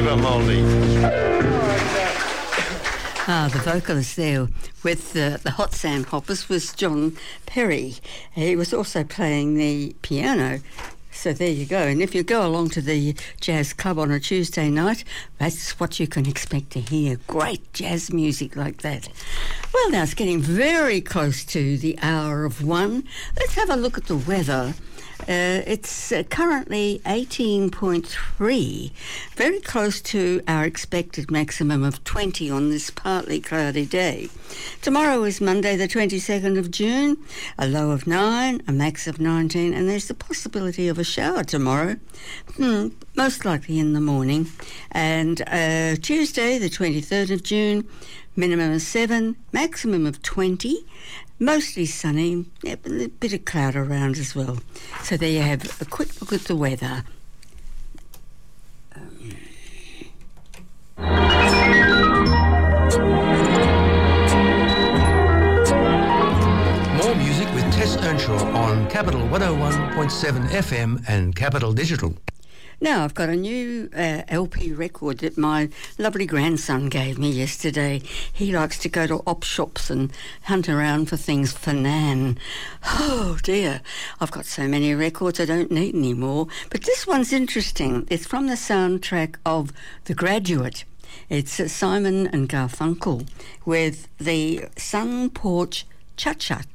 Eva Moldy. The vocalist there with the Hot Sandhoppers was John Perry. He was also playing the piano. So there you go. And if you go along to the jazz club on a Tuesday night, that's what you can expect to hear. Great jazz music like that. Well, now it's getting very close to the hour of 1. Let's have a look at the weather. It's currently 18.3, very close to our expected maximum of 20 on this partly cloudy day. Tomorrow is Monday the 22nd of June, a low of 9, a max of 19, and there's the possibility of a shower tomorrow, most likely in the morning. And Tuesday the 23rd of June, minimum of 7, maximum of 20. Mostly sunny, a bit of cloud around as well. So there you have a quick look at the weather. More music with Tess Earnshaw on Capital 101.7 FM and Capital Digital. Now, I've got a new LP record that my lovely grandson gave me yesterday. He likes to go to op shops and hunt around for things for Nan. Oh, dear. I've got so many records I don't need any more. But this one's interesting. It's from the soundtrack of The Graduate. It's Simon and Garfunkel with the Sun Porch Cha-Cha